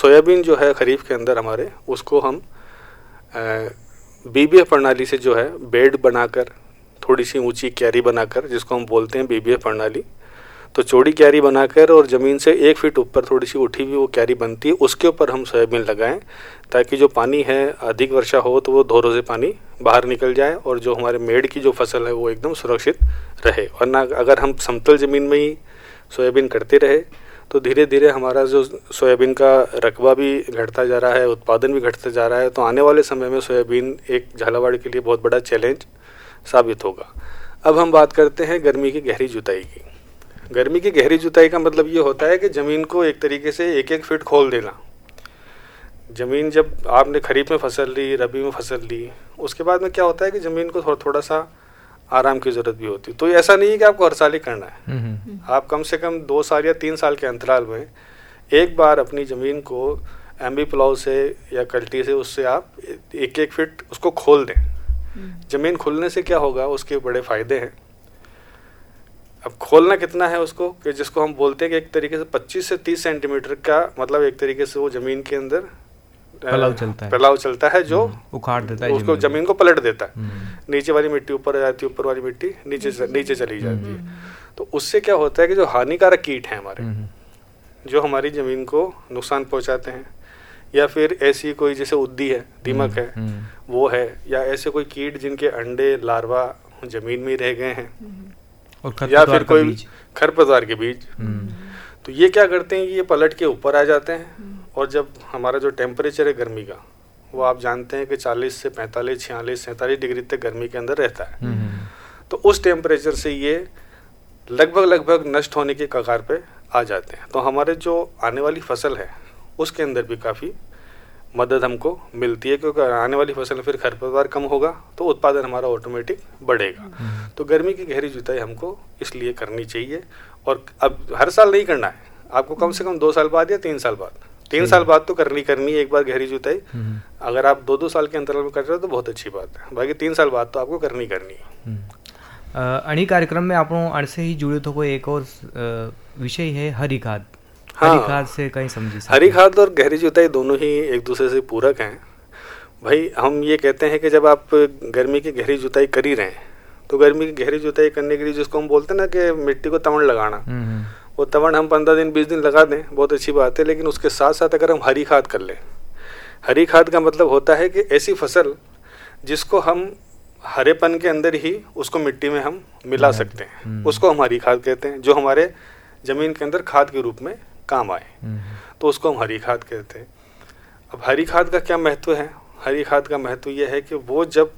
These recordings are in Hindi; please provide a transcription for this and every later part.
सोयाबीन जो है खरीफ के अंदर हमारे, उसको हम बीबीएफ प्रणाली से जो है बेड बनाकर, थोड़ी सी ऊंची क्यारी बनाकर, जिसको हम बोलते हैं बीबीएफ प्रणाली, तो चौड़ी क्यारी बनाकर और ज़मीन से 1 फीट ऊपर थोड़ी सी उठी हुई वो क्यारी बनती है, उसके ऊपर हम सोयाबीन लगाएं, ताकि जो पानी है अधिक वर्षा हो तो वो धोरों से पानी बाहर निकल जाए और जो हमारे मेड़ की जो फसल है वो एकदम सुरक्षित रहे। वरना अगर हम समतल ज़मीन में ही सोयाबीन करते रहे तो धीरे धीरे हमारा जो सोयाबीन का रकबा भी घटता जा रहा है, उत्पादन भी घटता जा रहा है, तो आने वाले समय में सोयाबीन एक झालावाड़ के लिए बहुत बड़ा चैलेंज साबित होगा। अब हम बात करते हैं गर्मी की गहरी जुताई की। गर्मी की गहरी जुताई का मतलब ये होता है कि ज़मीन को एक तरीके से 1-1 फीट खोल देना। ज़मीन जब आपने खरीफ में फसल ली, रबी में फसल ली, उसके बाद में क्या होता है कि ज़मीन को थोड़ा सा आराम की ज़रूरत भी होती है। तो ऐसा नहीं है कि आपको हर साल ही करना है, आप कम से कम 2 साल या 3 साल के अंतराल में एक बार अपनी ज़मीन को एम्बी प्लाउ से या कल्टी से उससे आप 1-1 फीट उसको खोल दें। ज़मीन खुलने से क्या होगा, उसके बड़े फ़ायदे हैं। अब खोलना कितना है उसको, कि जिसको हम बोलते हैं कि एक तरीके से 25 से 30 सेंटीमीटर का, मतलब एक तरीके से वो ज़मीन के अंदर फैलाव चलता है जो उखाड़ देता है, उसको ज़मीन को पलट देता है। नीचे वाली मिट्टी ऊपर आ जाती है, ऊपर वाली मिट्टी नीचे चली जाती है। तो उससे क्या होता है कि जो हानिकारक कीट हैं हमारे, जो हमारी ज़मीन को नुकसान पहुंचाते हैं, या फिर ऐसी कोई जैसे उद्दी है, दीमक है, वो है, या ऐसे कोई कीट जिनके अंडे लार्वा ज़मीन में रह गए हैं, या फिर कोई खरपतवार के बीज, तो ये क्या करते हैं, ये पलट के ऊपर आ जाते हैं। और जब हमारा जो टेम्परेचर है गर्मी का, वो आप जानते हैं कि 40 से 45, 46, 47 डिग्री तक गर्मी के अंदर रहता है। तो उस टेम्परेचर से ये लगभग नष्ट होने के कगार पे आ जाते हैं। तो हमारे जो आने वाली फसल है उसके अंदर भी काफ़ी मदद हमको मिलती है, क्योंकि आने वाली फसल में फिर खरपतवार कम होगा तो उत्पादन हमारा ऑटोमेटिक बढ़ेगा। तो गर्मी की गहरी जुताई हमको इसलिए करनी चाहिए, और अब हर साल नहीं करना है, आपको कम से कम 2 साल बाद या 3 साल बाद, 3 साल बाद तो करनी एक बार गहरी जुताई। अगर आप 2-2 साल के अंतराल में कर रहे हो तो बहुत अच्छी बात है, बाकी 3 साल बाद तो आपको करनी है। अणी कार्यक्रम में आप अणसे ही जुड़े तो कोई एक और विषय है हरी खाद। हरी खाद से कहीं समझी, हरी खाद और गहरी जुताई दोनों ही एक दूसरे से पूरक हैं भाई। हम ये कहते हैं कि जब आप गर्मी की गहरी जुताई कर ही रहे हैं, तो गर्मी की गहरी जुताई करने के लिए जिसको हम बोलते हैं ना कि मिट्टी को तवण लगाना, वो तवण हम 15 दिन 20 दिन लगा दें, बहुत अच्छी बात है। लेकिन उसके साथ साथ अगर हम हरी खाद कर लें, हरी खाद का मतलब होता है कि ऐसी फसल जिसको हम हरेपन के अंदर ही उसको मिट्टी में हम मिला सकते हैं, उसको हम हरी खाद कहते हैं, जो हमारे ज़मीन के अंदर खाद के रूप में काम आए, तो उसको हम हरी खाद कहते हैं। अब हरी खाद का क्या महत्व है? हरी खाद का महत्व यह है कि वो जब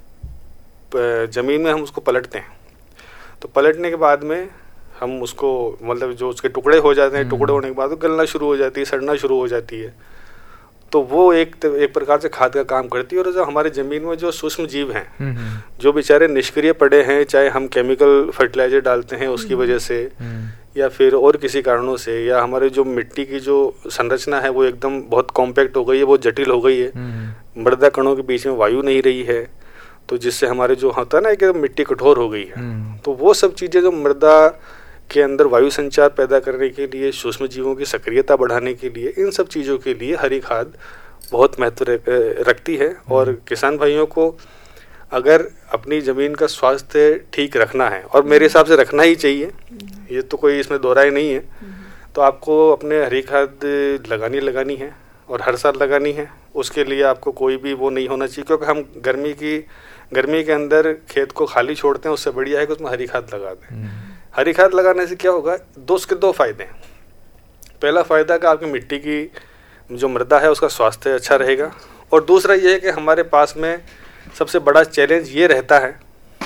ज़मीन में हम उसको पलटते हैं, तो पलटने के बाद में हम उसको, मतलब जो उसके टुकड़े हो जाते हैं, टुकड़े होने के बाद वो गलना शुरू हो जाती है, सड़ना शुरू हो जाती है, तो वो एक प्रकार से खाद का काम करती है। और जो हमारे ज़मीन में जो सूक्ष्म जीव हैं, जो बेचारे निष्क्रिय पड़े हैं, चाहे हम केमिकल फर्टिलाइजर डालते हैं उसकी वजह से, या फिर और किसी कारणों से, या हमारे जो मिट्टी की जो संरचना है वो एकदम बहुत कॉम्पैक्ट हो गई है, बहुत जटिल हो गई है, मृदा कणों के बीच में वायु नहीं रही है, तो जिससे हमारे जो होता है ना कि मिट्टी कठोर हो गई है, तो वो सब चीज़ें जो मृदा के अंदर वायु संचार पैदा करने के लिए, सूक्ष्म जीवों की सक्रियता बढ़ाने के लिए, इन सब चीज़ों के लिए हरी खाद बहुत महत्व रखती है। और किसान भाइयों को अगर अपनी ज़मीन का स्वास्थ्य ठीक रखना है, और मेरे हिसाब से रखना ही चाहिए, ये तो कोई इसमें दोहराई नहीं है, तो आपको अपने हरी खाद लगानी है, और हर साल लगानी है। उसके लिए आपको कोई भी वो नहीं होना चाहिए, क्योंकि हम गर्मी के अंदर खेत को खाली छोड़ते हैं, उससे बढ़िया है कि उसमें हरी खाद लगा दें। हरी खाद लगाने से क्या होगा, उसके 2 फायदे हैं। पहला फ़ायदा कि आपकी मिट्टी की जो मृदा है उसका स्वास्थ्य अच्छा रहेगा, और दूसरा ये है कि हमारे पास में सबसे बड़ा चैलेंज ये रहता है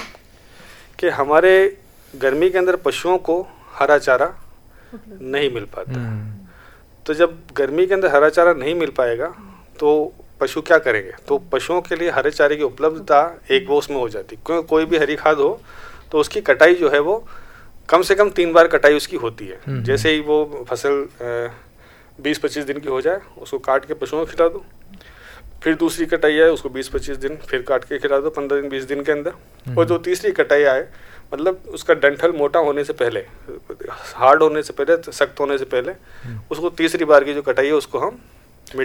कि हमारे गर्मी के अंदर पशुओं को हरा चारा नहीं मिल पाता। तो जब गर्मी के अंदर हरा चारा नहीं मिल पाएगा तो पशु क्या करेंगे, तो पशुओं के लिए हरे चारे की उपलब्धता एक वो उसमें हो जाती, क्योंकि कोई भी हरी खाद हो तो उसकी कटाई जो है वो कम से कम 3 बार कटाई उसकी होती है। जैसे ही वो फसल 20-25 दिन की हो जाए, उसको काट के पशुओं को खिला दो, फिर दूसरी कटाई आए, उसको 20-25 दिन फिर काट के खिला दो 15 दिन 20 दिन के अंदर, और जो तीसरी कटाई आए, मतलब उसका डंठल मोटा होने से पहले, हार्ड होने से पहले, सख्त होने से पहले, उसको तीसरी बार की जो कटाई है उसको हम